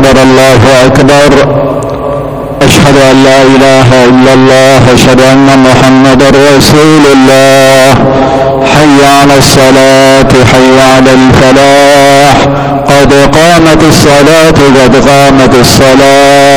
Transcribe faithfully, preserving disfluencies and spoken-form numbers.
أكبر الله أكبر. أشهد أن لا إله إلا الله. أشهد أن محمد رسول الله. حي على الصلاة حي على الفلاح. قد قامت الصلاة قد قامت الصلاة.